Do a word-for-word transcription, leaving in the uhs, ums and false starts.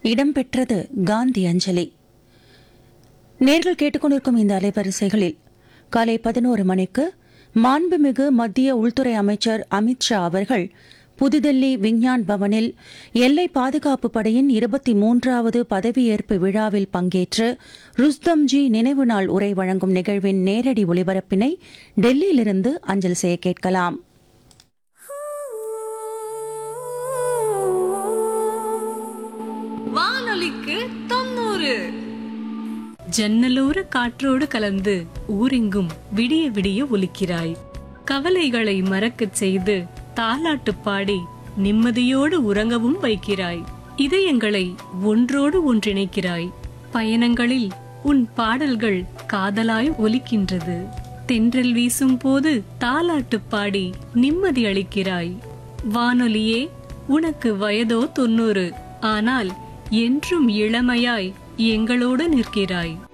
இடம்பெற்றது காந்தி அஞ்சலி. நேர்கள் கேட்டுக்கொண்டிருக்கும் இந்த அலைவரிசைகளில் காலை பதினோரு மணிக்கு மாண்புமிகு மத்திய உள்துறை அமைச்சர் அமித் ஷா அவர்கள் புதுதில்லி விஞ்ஞான் பவனில் எல்லை பாதுகாப்பு படையின் இருபத்தி மூன்றாவது பதவியேற்பு விழாவில் பங்கேற்று ருஸ்தம்ஜி நினைவு நாள் உரை வழங்கும் நிகழ்வின் நேரடி ஒலிபரப்பினை டெல்லியிலிருந்து அஞ்சல் செய்ய கேட்கலாம். வானொலிக்கு தொண்ணூறு. ஜன்னலோர காற்றோடு கலந்து ஊரெங்கும் விடிய விடிய ஒலிக்கிறாய். கவலைகளை மறக்கச் செய்து தாலாட்டு பாடி நிம்மதியோடு உறங்கவும் வைக்கிறாய். இதயங்களை ஒன்றோடு ஒன்றிணைக்கிறாய். பயணங்களில் உன் பாடல்கள் காதலாய் ஒலிக்கின்றது. தென்றல் வீசும் போது தாலாட்டு பாடி நிம்மதி அளிக்கிறாய். வானொலியே, உனக்கு வயதோ தொண்ணூறு, ஆனால் என்றும் இளமையாய் எங்களோடு நிற்கிறாய்.